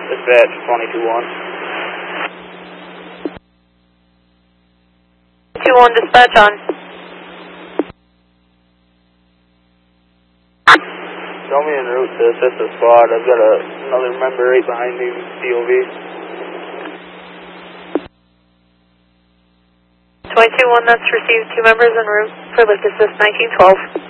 Dispatch 22-1. 2-1 dispatch on. Show me en route to assist the squad. I've got another member right behind me, COV. 22-1, that's received 2 members en route for lift assist 1912.